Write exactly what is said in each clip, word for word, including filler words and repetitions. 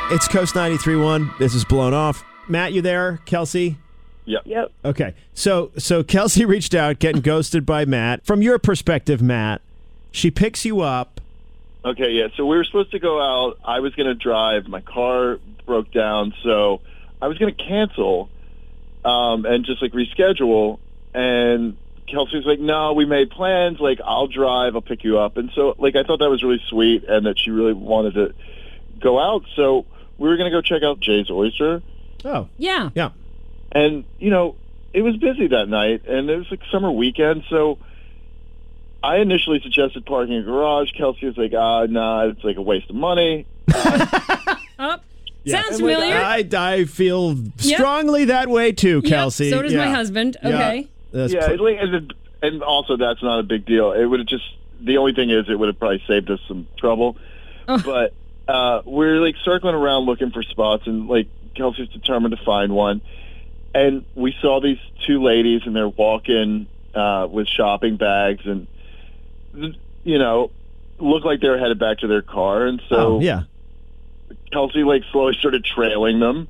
It's Coast ninety-three point one. This is Blown Off. Matt, you there? Kelsey? Yep. Yep. Okay. So so Kelsey reached out, getting ghosted by Matt. From your perspective, Matt, she picks you up. Okay, yeah. So we were supposed to go out. I was going to drive. My car broke down, so I was going to cancel um, and just, like, reschedule. And Kelsey was like, no, we made plans. Like, I'll drive. I'll pick you up. And so, like, I thought that was really sweet and that she really wanted to go out. So we were going to go check out Jay's Oyster. Oh. Yeah. Yeah. And, you know, it was busy that night, and it was like summer weekend, so I initially suggested parking a garage. Kelsey was like, ah, nah, it's like a waste of money. Oh, Yeah. sounds And, like, familiar. I, I feel strongly that way, too, Yep, Kelsey. so does Yeah. my husband. Yeah. Okay. That's yeah, pr- it, like, and, and also that's not a big deal. It would have just, the only thing is it would have probably saved us some trouble. Oh. But uh, we're, like, circling around looking for spots, and, like, Kelsey's determined to find one. And we saw these two ladies, and they're walking uh, with shopping bags, and, you know, looked like they were headed back to their car. And so oh, yeah. Kelsey, like, slowly started trailing them.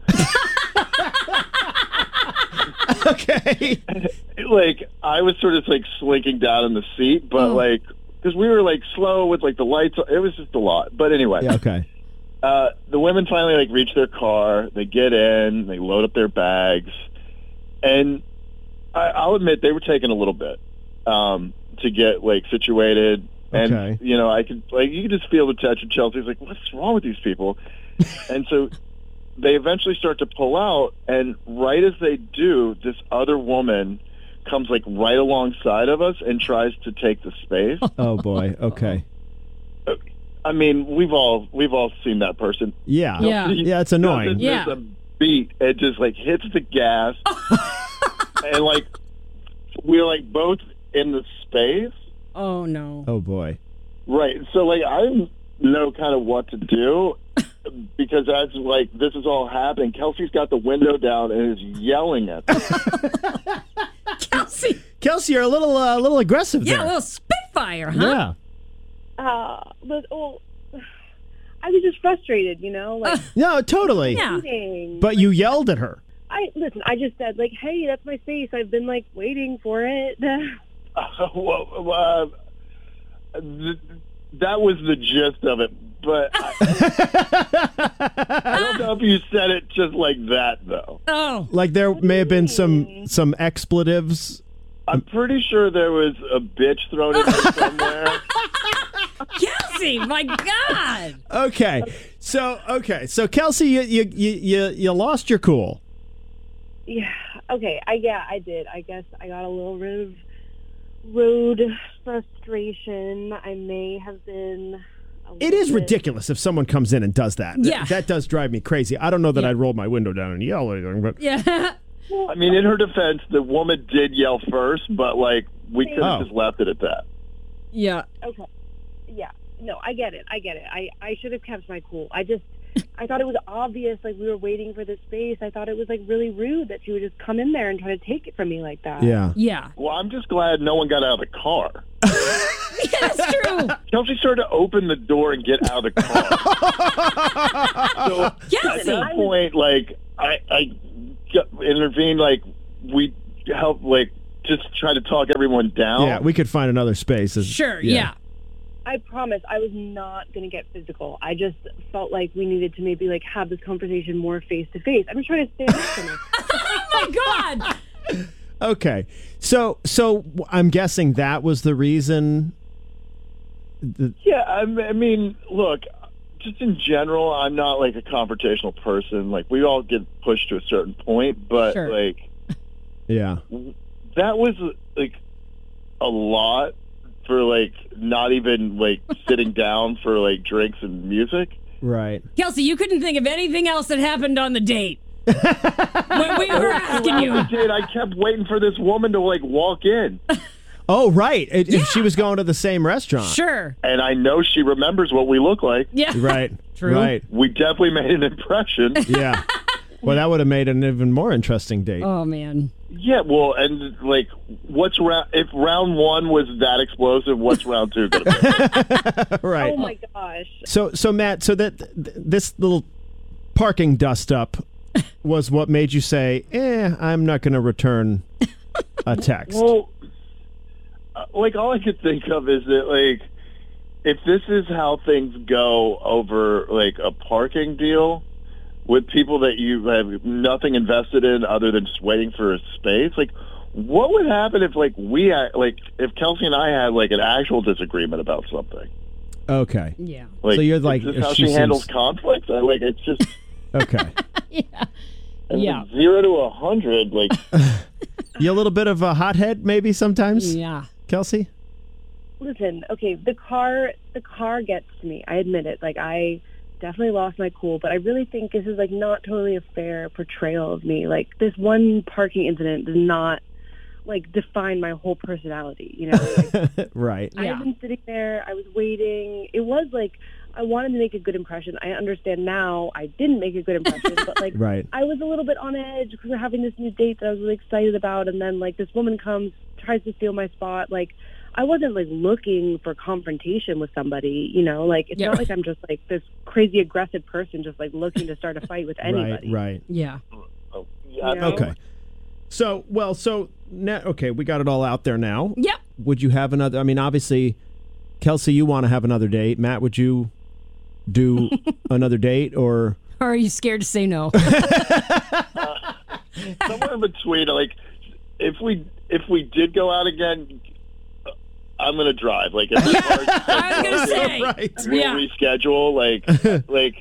Okay. Like, I was sort of, like, slinking down in the seat, but, Oh. like, because we were, like, slow with, like, the lights. It was just a lot. But anyway. Yeah, okay. Uh, the women finally, like, reach their car. They get in. They load up their bags. And I, I'll admit they were taking a little bit um, to get, like, situated. And, Okay. you know, I could, like, you could just feel the tension. Chelsea's like, what's wrong with these people? And so they eventually start to pull out. And right as they do, this other woman comes, like, right alongside of us and tries to take the space. Oh, boy. Okay. I mean, we've all we've all seen that person. Yeah. Yeah. Yeah, it's annoying. Doesn't Yeah. miss a beat. It just, like, hits the gas. And, like, we're, like, both in the space. Oh, no. Oh, boy. Right. So, like, I didn't know kind of what to do because as, like, this is all happening, Kelsey's got the window down and is yelling at me. Kelsey. Kelsey, you're a little uh, a little aggressive Yeah, there. a little spitfire, huh? Yeah. Uh, but, well, I was just frustrated, you know? Like, No, totally. Yeah. waiting. But you yelled at her. I, listen, I just said, like, hey, that's my space. I've been, like, waiting for it. Uh, well, uh, th- that was the gist of it. But I, I don't know if you said it just like that, though. Oh. Like there What do may you have been some mean? some expletives. I'm pretty sure there was a bitch thrown in there somewhere. Kelsey, my God. Okay. So okay. So Kelsey, you you you you, you lost your cool. Yeah. Okay. I yeah, I did. I guess I got a little rid of road frustration. I may have been. A It is little bit- ridiculous if someone comes in and does that. Th- Yeah. That does drive me crazy. I don't know that Yeah. I'd roll my window down and yell or anything, but Yeah. I mean, in her defense, the woman did yell first, but, like, we could have Oh. just left it at that. Yeah. Okay. Yeah. No, I get it. I get it. I I should have kept my cool. I just I thought it was obvious, like we were waiting for the space. I thought it was like really rude that she would just come in there and try to take it from me like that. yeah. Yeah. Well, I'm just glad no one got out of the car. Yeah, that's true. Kelsey started to open the door and get out of the car. So at Kelsey. that point, like, I, I got- intervened, like, we helped, like, just try to talk everyone down. Yeah, we could find another space. as- Sure, yeah. I promise I was not going to get physical. I just felt like we needed to maybe like have this conversation more face to face. I'm just trying to stand next to me. Oh, my God. Okay. So so I'm guessing that was the reason. th- Yeah, I m- I mean, look, just in general, I'm not, like, a confrontational person. Like, we all get pushed to a certain point, but, Sure. like, Yeah. that was, like, a lot for, like, not even, like, sitting down for, like, drinks and music. Right. Kelsey, you couldn't think of anything else that happened on the date. When we were asking you. I did. I kept waiting for this woman to, like, walk in. Oh, right. If if she was going to the same restaurant. Sure. And I know she remembers what we look like. Yeah. Right. True. Right. We definitely made an impression. Yeah. Well, that would have made an even more interesting date. Oh, man. Yeah, well, and, like, what's round... If round one was that explosive, what's round two going to be? Right. Oh my gosh. So, so Matt, so that th- this little parking dust up was what made you say, eh, I'm not going to return a text. Well, uh, like all I could think of is that like if this is how things go over like a parking deal with people that you have nothing invested in other than just waiting for a space, like what would happen if like we had, like if Kelsey and I had like an actual disagreement about something? Okay. Yeah. Like, So you're like, is this how she she, handles seems- conflict? I, like it's just Okay. Yeah. and Yeah. like, zero to a hundred. Like You a little bit of a hothead maybe sometimes, Yeah. Kelsey? Listen, okay, the car the car gets to me. I admit it. Like I definitely lost my cool, but I really think this is like not totally a fair portrayal of me. Like this one parking incident does not like define my whole personality, you know? Like, Right. I Yeah. had been sitting there, I was waiting. It was like I wanted to make a good impression. I understand now I didn't make a good impression, but like Right. I was a little bit on edge because we're having this new date that I was really excited about, and then like this woman comes, tries to steal my spot. Like I wasn't like looking for confrontation with somebody, you know. Like it's Yeah. not like I'm just like this crazy aggressive person just like looking to start a fight with anybody. Right, right. Yeah. oh, yeah, You know? Okay. So, well, so now, okay, we got it all out there now. Yep. Would you have another? I mean, obviously, Kelsey, you want to have another date. Matt, would you do another date or? Or are you scared to say no? somewhere in between. Like if we if we did go out again, I'm gonna drive. Like if it's hard, I was gonna say. Right. we'll Yeah. reschedule. Like like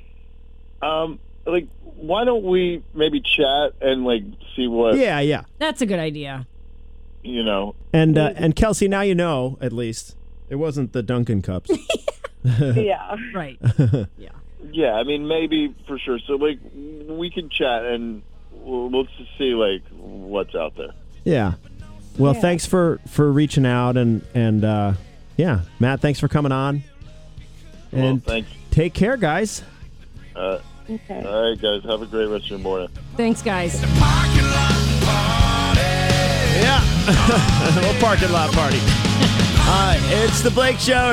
um like why don't we maybe chat and like see what Yeah, yeah. That's a good idea. you know. And uh, and Kelsey, now you know at least it wasn't the Duncan cups. Yeah. Right. Yeah. Yeah, I mean maybe for sure. So like we can chat and we'll, we'll just see like what's out there. Yeah. Well, Yeah. thanks for for reaching out and and uh, yeah, Matt, thanks for coming on. Well, And thanks. take care, guys. Uh, Okay. all right, guys. Have a great rest of your morning. Thanks, guys. Yeah. Little parking lot party. Uh, it's the Blake Show.